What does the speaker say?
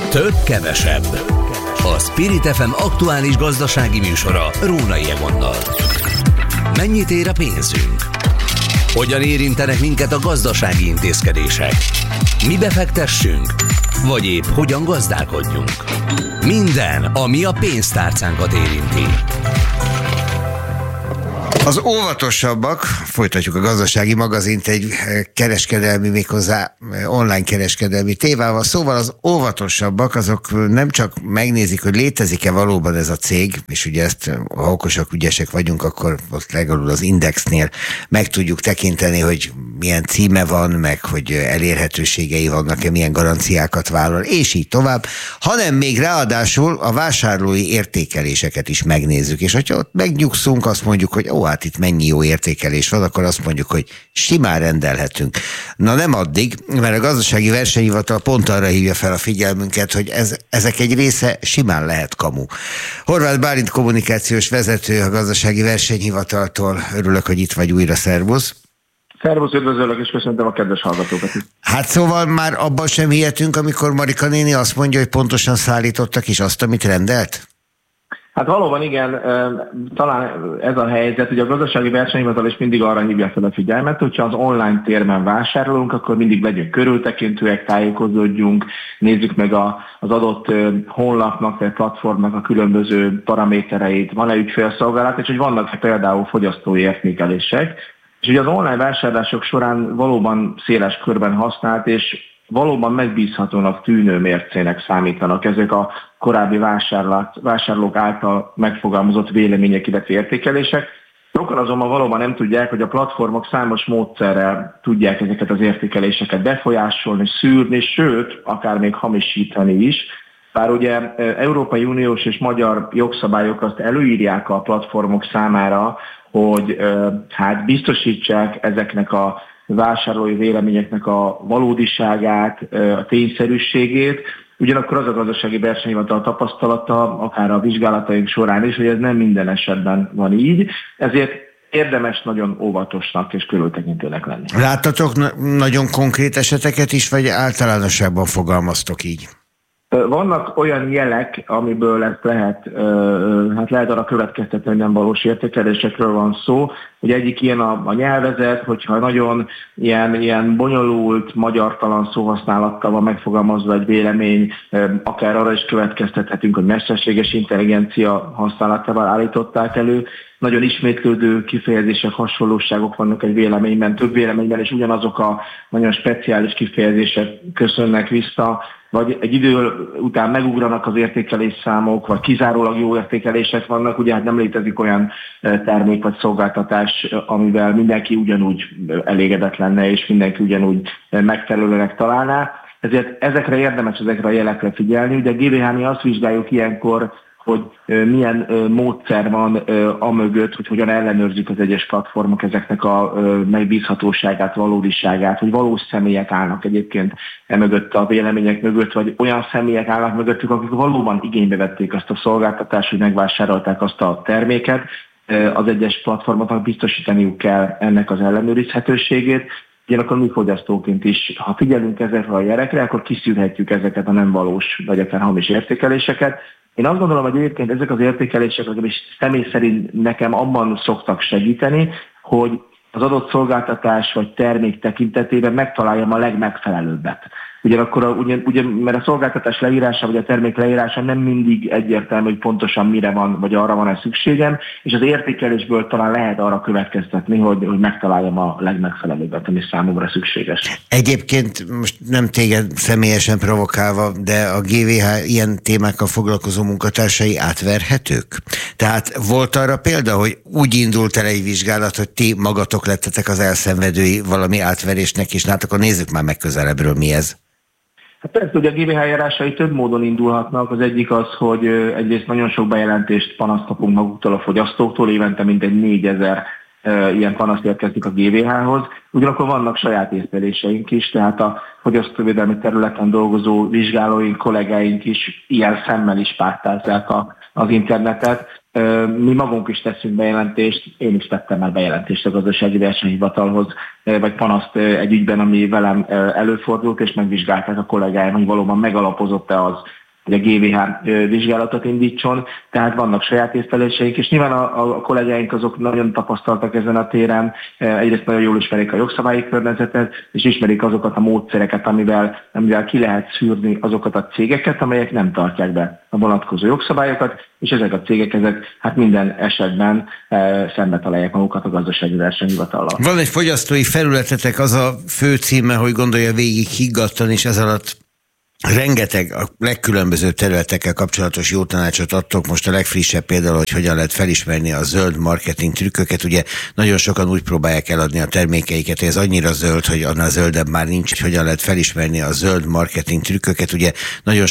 Több kevesebb. A Spirit FM aktuális gazdasági műsora Rónai Egonnal. Mennyit ér a pénzünk? Hogyan érintenek minket a gazdasági intézkedések? Mibe fektessünk? Vagy épp hogyan gazdálkodjunk? Minden, ami a pénztárcánkat érinti. Az óvatosabbak, folytatjuk a gazdasági magazint egy kereskedelmi, méghozzá online kereskedelmi témával. Szóval az óvatosabbak azok nem csak megnézik, hogy létezik-e valóban ez a cég, és ugye ezt, ha okosak, ügyesek vagyunk, akkor ott legalább az Indexnél meg tudjuk tekinteni, hogy milyen címe van, meg hogy elérhetőségei vannak-e, milyen garanciákat vállal, és így tovább, hanem még ráadásul a vásárlói értékeléseket is megnézzük, és hogyha ott megnyugszunk, azt mondjuk, hogy hát itt mennyi jó értékelés van, akkor azt mondjuk, hogy simán rendelhetünk. Na nem addig, mert a Gazdasági Versenyhivatal pont arra hívja fel a figyelmünket, hogy ezek egy része simán lehet kamu. Horváth Bálint kommunikációs vezető a Gazdasági Versenyhivataltól. Örülök, hogy itt vagy újra, szervusz. Szervusz, üdvözöllek, és köszöntöm a kedves hallgatókat. Hát szóval már abban sem hihetünk, amikor Marika néni azt mondja, hogy pontosan szállítottak is azt, amit rendelt? Hát valóban igen, talán ez a helyzet, hogy a Gazdasági Versenyhivatal is mindig arra hívja fel a figyelmet, hogyha az online térben vásárolunk, akkor mindig legyünk körültekintőek, tájékozódjunk, nézzük meg az adott honlapnak, vagy platformnak a különböző paramétereit, van-e ügyfélszolgálat, és hogy vannak például fogyasztói értékelések. És ugye az online vásárlások során valóban széles körben használt, és valóban megbízhatónak tűnő mércének számítanak ezek a korábbi vásárlók által megfogalmazott vélemények, illetve értékelések. Sokan azonban valóban nem tudják, hogy a platformok számos módszerrel tudják ezeket az értékeléseket befolyásolni, szűrni, sőt, akár még hamisítani is. Bár ugye Európai Uniós és magyar jogszabályok azt előírják a platformok számára, hogy hát biztosítsák ezeknek a vásárlói véleményeknek a valódiságát, a tényszerűségét. Ugyanakkor az a Gazdasági Versenyhivatal tapasztalata, akár a vizsgálataink során is, hogy ez nem minden esetben van így, ezért érdemes nagyon óvatosnak és körültekintőnek lenni. Láttatok nagyon konkrét eseteket is, vagy általánosabban fogalmaztok így? Vannak olyan jelek, amiből ezt lehet arra következtetni, hogy nem valós értékelésekről van szó. Ugye egyik ilyen a nyelvezet, hogyha nagyon ilyen bonyolult, magyartalan szóhasználattal van megfogalmazva egy vélemény, akár arra is következtethetünk, hogy mesterséges intelligencia használatával állították elő. Nagyon ismétlődő kifejezések, hasonlóságok vannak egy véleményben, több véleményben, és ugyanazok a nagyon speciális kifejezések köszönnek vissza, vagy egy idő után megugranak az értékelésszámok, vagy kizárólag jó értékelések vannak, ugye hát nem létezik olyan termék vagy szolgáltatás, amivel mindenki ugyanúgy elégedett lenne, és mindenki ugyanúgy megfelelőnek találná. Ezért ezekre a jelekre figyelni. Ugye a GVH-nél azt vizsgáljuk ilyenkor, hogy milyen módszer van amögött, hogy hogyan ellenőrzik az egyes platformok ezeknek a megbízhatóságát, valódiságát, hogy valós személyek állnak egyébként emögött a vélemények mögött, vagy olyan személyek állnak mögöttük, akik valóban igénybe vették azt a szolgáltatást, hogy megvásárolták azt a terméket. Az egyes platformoknak biztosítaniuk kell ennek az ellenőrizhetőségét. Ugyanakkor mi fogyasztóként is, ha figyelünk ezekre a jelekre, akkor kiszűrhetjük ezeket a nem valós, vagy akár hamis értékeléseket. Én azt gondolom, hogy egyébként ezek az értékelések legalábbis személy szerint nekem abban szoktak segíteni, hogy az adott szolgáltatás vagy termék tekintetében megtaláljam a legmegfelelőbbet. Ugyanakkor mert a szolgáltatás leírása vagy a termék leírása nem mindig egyértelmű, hogy pontosan mire van, vagy arra van-e szükségem, és az értékelésből talán lehet arra következtetni, hogy megtaláljam a legmegfelelőbbet, ami számomra szükséges. Egyébként most nem téged személyesen provokálva, de a GVH ilyen témákkal foglalkozó munkatársai átverhetők? Tehát volt arra példa, hogy úgy indult el egy vizsgálat, hogy ti magatok lettetek az elszenvedői valami átverésnek, és hát akkor nézzük már meg közelebbről, mi ez. Hát persze, hogy a GVH eljárásai több módon indulhatnak. Az egyik az, hogy egyrészt nagyon sok bejelentést, panaszt kapunk maguktól a fogyasztóktól, évente mintegy 4000 ilyen panaszt érkezik a GVH-hoz. Ugyanakkor vannak saját észleléseink is, tehát a fogyasztóvédelmi területen dolgozó vizsgálóink, kollégáink is ilyen szemmel is pártázzák az internetet. Mi magunk is teszünk bejelentést, én is tettem már bejelentést a Gazdasági Versenyhivatalhoz, vagy panaszt egy ügyben, ami velem előfordult, és megvizsgálták a kollégáim, hogy valóban megalapozott-e az, hogy a GVH vizsgálatot indítson, tehát vannak saját észleléseink, és nyilván a kollégáink azok nagyon tapasztaltak ezen a téren, egyrészt nagyon jól ismerik a jogszabályi környezetet, és ismerik azokat a módszereket, amivel ki lehet szűrni azokat a cégeket, amelyek nem tartják be a vonatkozó jogszabályokat, és ezek a cégek hát minden esetben szembe találják magukat a Gazdasági Versenyhivatallal. Van egy fogyasztói felületetek, az a fő címe, hogy gondolja végig higgadtan, és ez alatt rengeteg a legkülönbözőbb területekkel kapcsolatos jó tanácsot adtok. Most a legfrissebb például, hogy hogyan lehet felismerni a zöld marketing trükköket. Ugye nagyon sokan úgy próbálják eladni a termékeiket, hogy ez annyira zöld, hogy annál zöldebb már nincs. Hogyan lehet felismerni a zöld marketing trükköket. Ugye nagyon